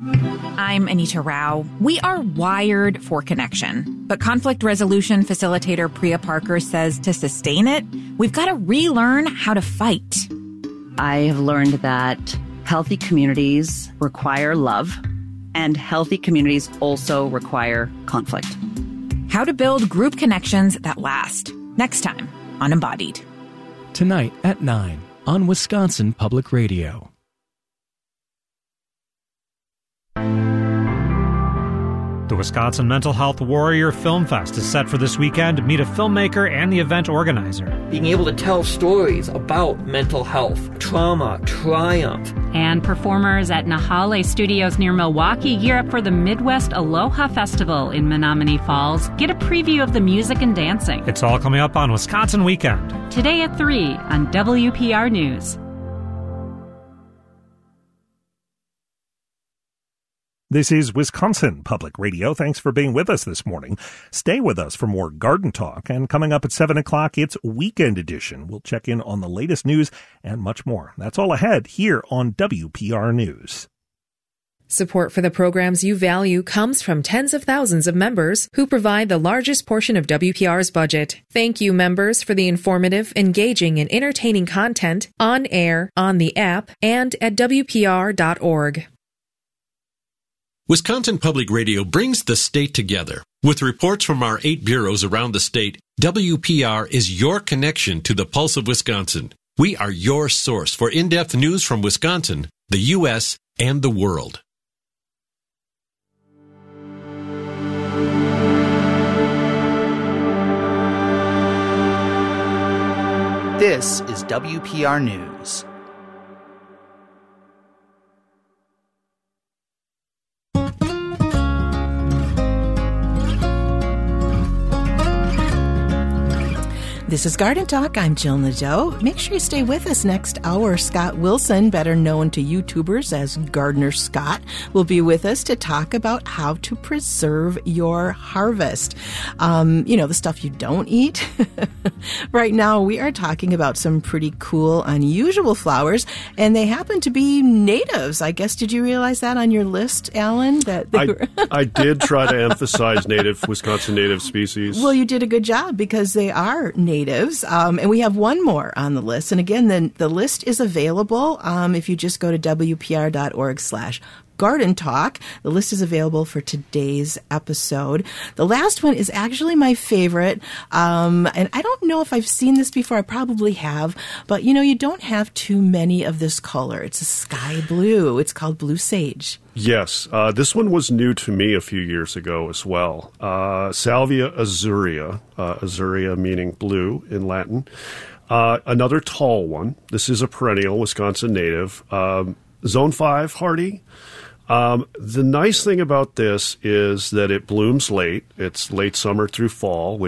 I'm Anita Rao. We are wired for connection, but conflict resolution facilitator Priya Parker says to sustain it, we've got to relearn how to fight. I have learned that healthy communities require love, and healthy communities also require conflict. How to build group connections that last. Next time on Embodied. Tonight at 9 on Wisconsin Public Radio. The Wisconsin Mental Health Warrior Film Fest is set for this weekend. Meet a filmmaker and the event organizer. Being able to tell stories about mental health, trauma, triumph. And performers at Nahale Studios near Milwaukee gear up for the Midwest Aloha Festival in Menominee Falls. Get a preview of the music and dancing. It's all coming up on Wisconsin Weekend. Today at 3 on WPR News. This is Wisconsin Public Radio. Thanks for being with us this morning. Stay with us for more Garden Talk. And coming up at 7 o'clock, it's Weekend Edition. We'll check in on the latest news and much more. That's all ahead here on WPR News. Support for the programs you value comes from tens of thousands of members who provide the largest portion of WPR's budget. Thank you, members, for the informative, engaging, and entertaining content on air, on the app, and at WPR.org. Wisconsin Public Radio brings the state together. With reports from our 8 bureaus around the state, WPR is your connection to the pulse of Wisconsin. We are your source for in-depth news from Wisconsin, the U.S., and the world. This is WPR News. This is Garden Talk. I'm Jill Nadeau. Make sure you stay with us next hour. Scott Wilson, better known to YouTubers as Gardener Scott, will be with us to talk about how to preserve your harvest. The stuff you don't eat. Right now, we are talking about some pretty cool, unusual flowers, and they happen to be natives. I guess, did you realize that on your list, Alan? I did try to emphasize Wisconsin native species. Well, you did a good job because they are natives. And we have one more on the list. And again, the list is available if you just go to WPR.org/Garden Talk. The list is available for today's episode. The last one is actually my favorite. And I don't know if I've seen this before. I probably have. But, you don't have too many of this color. It's a sky blue. It's called blue sage. Yes. This one was new to me a few years ago as well. Salvia azurea, azurea meaning blue in Latin. Another tall one. This is a perennial Wisconsin native. Zone 5 hardy. The nice thing about this is that it blooms late. It's late summer through fall,